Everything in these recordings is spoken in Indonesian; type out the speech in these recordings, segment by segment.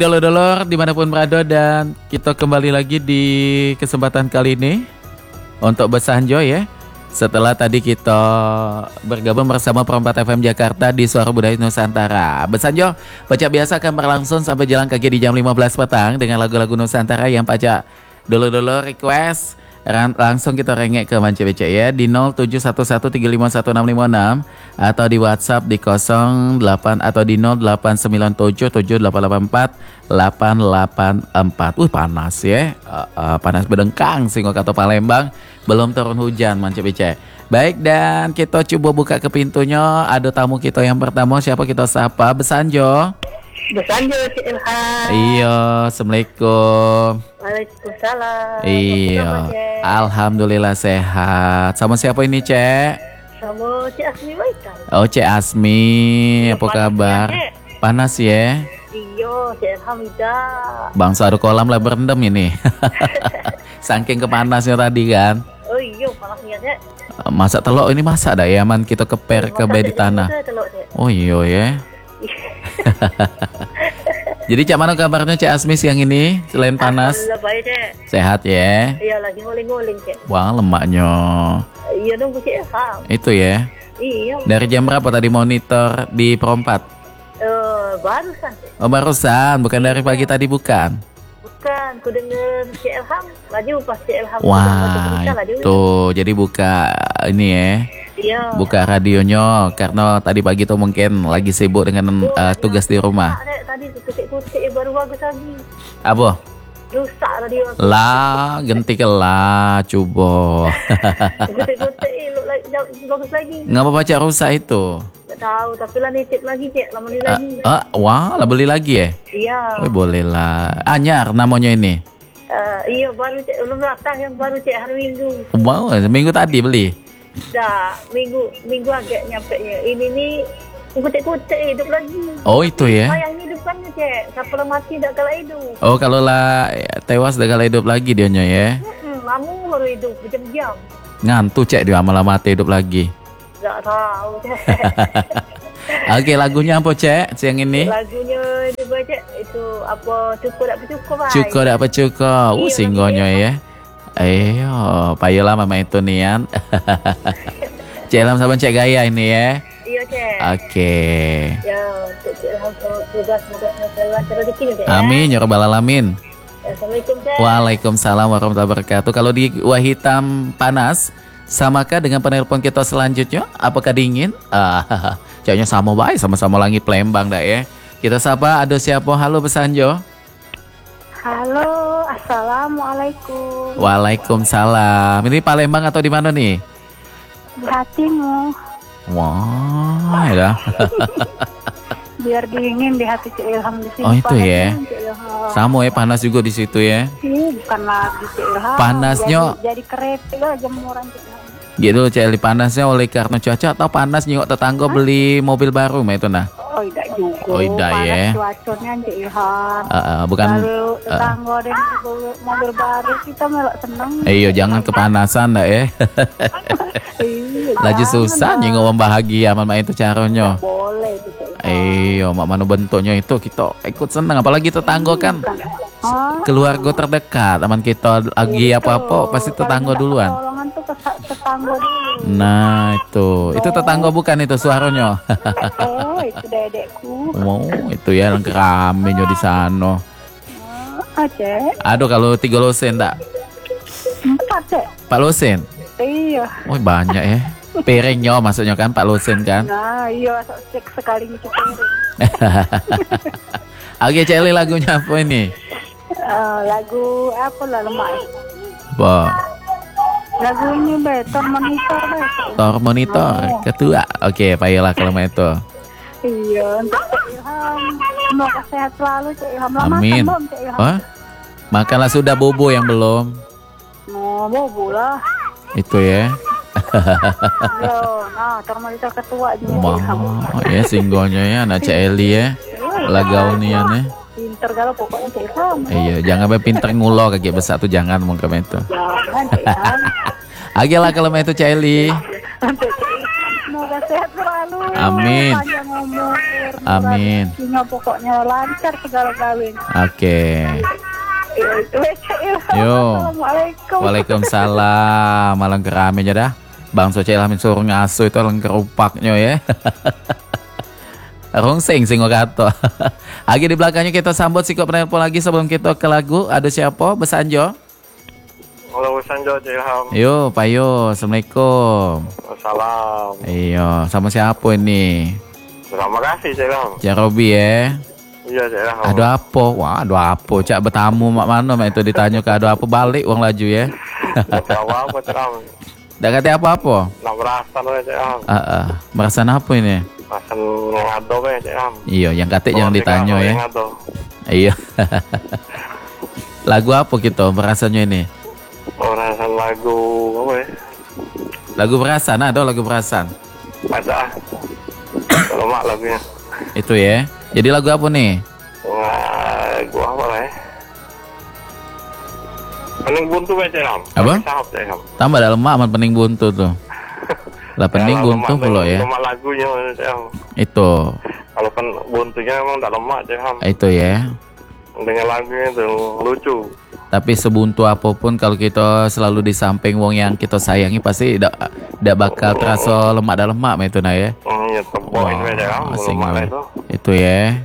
Dulur-dulur dimanapun berada, dan kita kembali lagi di kesempatan kali ini untuk bersanjo ya. Setelah tadi kita bergabung bersama Perempat FM Jakarta di Suara Budaya Nusantara. Bersanjo Pacak biasa akan berlangsung sampai jalan kaki di jam 15 petang dengan lagu-lagu Nusantara yang Pacak dulur-dulur request. Langsung kita rengek ke Mance BC ya di 0711351656 atau di WhatsApp di 08 atau di 08977884. Panas ya. Panas bedengkang singgo kata Palembang, belum turun hujan Mance BC. Baik, dan kita coba buka ke pintunya. Ada tamu kita yang pertama, siapa kita sapa? Besanjo. Besanjo Cik Ilham. Iya, assalamualaikum. Waalaikumsalam. Iya, alhamdulillah sehat. Sama siapa ini, Cek? Sama Cik Asmi Waikan. Oh, Cek Asmi, apa kabar? Panas ya? Iya, Cik Ilham tidak. Bangsa ada kolam lah berendam ini. Saking kepanasnya tadi kan. Oh iya, panasnya Cek. Masak telur ini masak dah ya, man kita keper ke di tanah. Oh iya ya. Jadi Cak, mana kabarnya Cak Asmi siang ini selain panas? Alhamdulillah baik Cek. Sehat ya? Iya, lagi nguling-nguling Cek. Wah, lemaknya. Iya, nunggu Cik Ilham. Itu ya. Iya. Dari jam berapa tadi monitor di Perempat? Barusan Cek. Oh, barusan, bukan dari pagi tadi bukan? Bukan, ku denger Cik Ilham. Laju pas Cik Ilham. Wah, itu jadi buka ini ya. Iya. Buka radionya karena tadi pagi tuh mungkin lagi sibuk dengan tugas di rumah. Tadi kutik-kutik baru bagus lagi. Apa? Rusak radio aku. Lah, ganti ke lah, coba. Kutik-kutik bagus lagi. Ngapa baca rusak itu? Tak tahu, tapi lah nitip lagi Cek, lama beli lagi. Wah, lah beli lagi ya? Iya. Oh, boleh lah. Anyar namanya ini. Iya, baru Cek, belum datang yang baru Cek hari Minggu. Wow, minggu tadi beli. Dah, minggu agak nyampe nya. Ini nih kutik-kutik hidup lagi. Oh, itu ya. Sayang hidupannya Cek, siapa lah mati dah kalah hidup. Oh, kalau lah tewas dah kalau hidup lagi dianya ya. Kamu baru hidup berjam-jam. Ngantuk Cek, dia malah mati hidup lagi. Tak tahu Cek. Oke, lagunya apa Cek siang ini? Lagunya itu Cek, itu apa cukup tak bercukup Pak. Cukup tak apa cukup. Singgonya ya. Payolah mama itu nian. Cek Ilham sama Cek Gaya ini ya. Iya Cek. Oke. Ya, Cek Ilham tugas-tugasnya lancar rezeki Cek. Amin ya rabbal alamin. Assalamualaikum Cek. Waalaikumsalam warahmatullahi wabarakatuh. Kalau di Wahitam panas, samakah dengan penelpon kita selanjutnya? Apakah dingin? Kayaknya sama baik, sama-sama langit Palembang dah ya. Kita sapa, ada siapa? Halo Besanjo. Halo, assalamualaikum. Waalaikumsalam. Ini Palembang atau di mana nih? Di hatimu. Wah, ya. Biar dingin di hati Cik Ilham di sini. Oh, itu ya. Sama ya, panas juga di situ ya. Bukan lagi Cik Ilham. Panasnya jadi kereta lah jemuran Cik Ilham. Gitu, Celi, panasnya oleh karena cuaca atau panas nyok tetangga beli mobil baru mah itu nah. Oh, tidak juga. Oh, tidak ya. Cuacanya Cik Ilham. Bukan. Baru tetangga dan mobil baru kita malah seneng. Iya, jangan kepanasan dah ya. Lagi susah nyinggung bahagia mama itu caranya. Boleh gitu. Iya, mak mana bentuknya itu kita ikut seneng, apalagi tetangga kan. Keluarga terdekat, aman kita lagi apa-apa pasti tetangga duluan. Tetangga dulu. Nah, itu tetangga bukan itu suaranya. Itu dedekku. Oh, itu ya yang keraminya di sana. Cek. Aduh, kalau 3 losen tak? 4 Cek. 4 losen? Iya. Oh, banyak ya. Piringnya maksudnya kan 4 losen kan? Nah, iya, cek sekali nyuci piring. Oke, Celi, lagunya apa ini? Lagu apa lah lemak. Wah. Lagu ini beton monitor deh. Tor monitor ketua. Oke, baiklah kalau itu. Iya, untuk Cik Ilham. Semoga sehat selalu Cik Ilham. Amin. Belum Cik Ilham? Wah, makanlah sudah bobo yang belum. Bobo lah. Itu ya. Nah, tor monitor ketua juga Cik Ilham. Ya singgonya ya anak Cik Eli ya. Lagaunian ya. Pinter kalau pokoknya Cik Ilham. Iya, jangan sampai pinter ngulo kaki besar tuh, jangan mungkin itu. Jangan Cik Ilham. Oke lah kalau itu Cik Eli. Semoga sehat selalu. Amin. Panjang umur. Amin. Rezekinya pokoknya lancar segala galanya. Oke. Itu aja ya. Yo. Assalamualaikum. Waalaikumsalam. Malang kerame aja dah. Bang Soce Ilhamin suruh ngasuh itu lang kerupaknya ya. Rong sing kato. Lagi di belakangnya kita sambut si penelpon lagi sebelum kita ke lagu. Ada siapa? Besanjo. Halo Sanjo Ilham. Yo, Payo. Assalamualaikum. Salam. Iya, sama siapa ini? Terima kasih Ilham. Cak Robi ya. Iya Ilham. Ada apa? Wah, ada apa? Cak bertamu mak mana mak itu ditanya ke ada apa balik uang laju ya. Apa Ilham? Dah kata apa-apa? Nak merasa loh Ilham. Merasa apa ini? Masan ngado ya Ilham. Iya, yang kata jangan ditanya ya. Iya. Lagu apa kita merasanya ini? Merasa lagu apa ya? Lagu perasan, ada lagu perasan. Ada. Kalau mak lagunya. Itu ya. Jadi lagu apa nih? Lagu apa lah ya? Pening buntu ya Ilham. Apa? Sahab Ilham. Tambah dalam mak aman pening buntu tuh. Lah pening buntu pula ya. Cuma lagunya Ilham. Itu. Kalau kan buntunya memang tak lemak Ilham. Itu ya. Dengan lagunya itu lucu. Tapi sebuntu apapun kalau kita selalu di samping wong yang kita sayangi pasti tidak bakal terasa lemak dan lemak itu nah ya. Iya, teboin aja kan, lemak itu. Itu ya.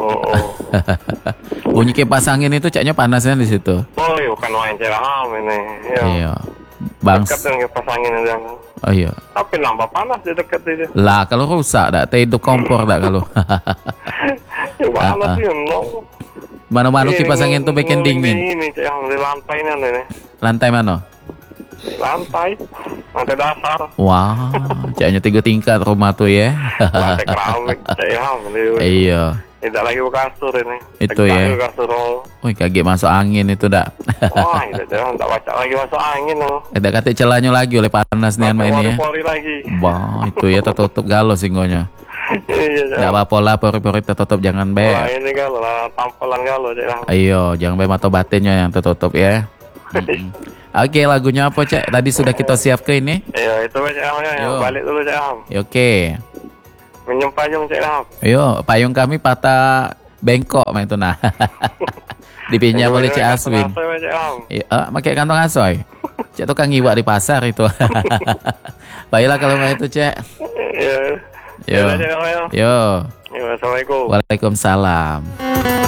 Bunyi kipas angin itu caknya panasnya di situ. Oh, iya, bukan main Ilham ini. Iya. Bang. Dekat dengan kipas angin itu. Oh iya. Tapi nambah panas di dekat itu. Lah kalau rusak tak hidup kompor tak kalau. Ya panas sih, no. Mana-mana kipas angin tuh bikin dingin. Ini yang di lantai ini. Lantai mana? Lantai dasar. Wah, caknya 3 tingkat rumah tuh ya. Lantai keramik, Iya. Tidak lagi kasur ini. Itu ya. Kasur. Wih, kaget masuk angin itu dak. Wah, itu jangan tak baca lagi masuk angin loh. Ada kata celahnya lagi oleh panas nih ini ya. Pori lagi. Wah, itu ya tertutup galau singgonya. Iya, nggak apa-apa lah, pori-pori tertutup jangan be. Wah, ini galau lah, tampilan galau Cek. Ayo, jangan be mata batinnya yang tertutup ya. Oke, lagunya apa Cek? Tadi sudah kita siap ke ini. Iya, itu Cek ya. Balik dulu Cek. Oke. Minjem payung Cek. Ayo, payung kami patah bengkok mah itu nah. Dipinjam oleh Cik Aswin. Iya, pakai kantong asoy. Cek tukang ngiwak di pasar itu. Baiklah kalau nggak itu Cek. Iya. Yo. Yo. Assalamualaikum. Waalaikumsalam.